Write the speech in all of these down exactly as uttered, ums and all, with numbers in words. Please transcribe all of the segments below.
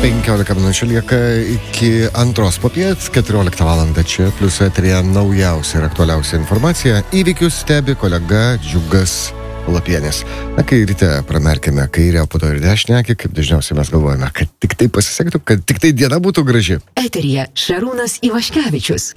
penkiolika minučių lieka iki antros popiet, keturioliktą valandą čia, plius eterija naujausia ir aktualiausia informacija. Įvykius stebi kolega Džiugas Lapienis. Na, kai ryte pramerkime kairę, po to ir dešinę akį, kaip dažniausiai mes galvojame, kad tik tai pasisektų, kad tik tai diena būtų graži. Eterija Šarūnas Ivaškevičius.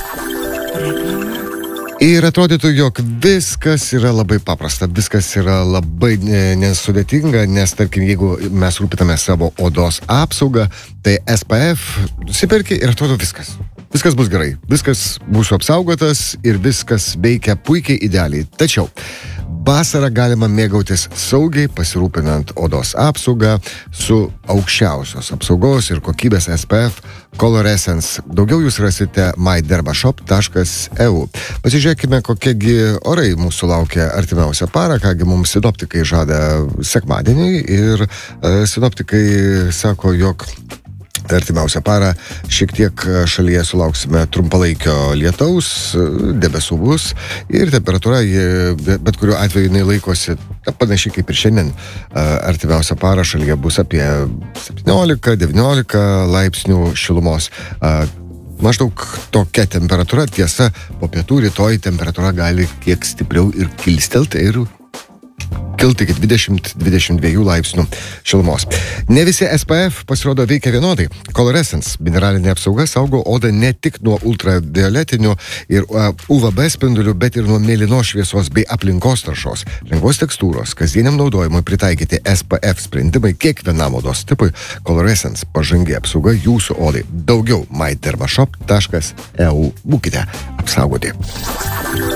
Ir atrodytų, jog viskas yra labai paprasta, viskas yra labai nesudėtinga, nes, tarkim, jeigu mes rūpiname savo odos apsaugą, tai S P F nusipirki ir atrodo viskas. Viskas bus gerai, viskas būsiu apsaugotas ir viskas veikia puikiai idealiai. Tačiau vasarą galima mėgautis saugiai, pasirūpinant odos apsaugą su aukščiausios apsaugos ir kokybės S P F Color Essence. Daugiau jūs rasite my dermashop taškas e u. Pasižiūrėkime, kokiegi orai mūsų laukia artimiausią parą, kągi mums sinoptikai žada sekmadienį ir e, sinoptikai sako, jog artimiausią parą šiek tiek šalyje sulauksime trumpalaikio lietaus, debesų bus ir temperatūra, bet kuriuo atveju jinai laikosi panašiai kaip ir šiandien. Artimiausią parą šalyje bus apie septyniolika devyniolika laipsnių šilumos. Maždaug tokia temperatūra, tiesa, po pietų rytoj temperatūra gali kiek stipriau ir kilstelti ir kilti iki dvidešimt dvidešimt dviejų laipsnių šilumos. Ne visi S P F pasirodo veikia vienodai. Color Essence mineralinė apsauga saugo odą ne tik nuo ultravioletinių ir U V B spindulių, bet ir nuo mėlynos šviesos bei aplinkos taršos. Lengvos tekstūros, kasdieniam naudojimui pritaikyti S P F sprendimai kiekvienam odos tipui. Color Essence pažangi apsauga jūsų odai. Daugiau my dermashop taškas e u. Būkite apsaugoti.